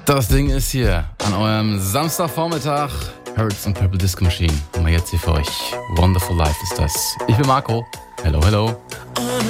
Das Ding ist hier an eurem Samstagvormittag. Hertz und Purple Disco Machine. Und mal jetzt hier für euch. Wonderful Life ist das. Ich bin Marco. Hello, hello.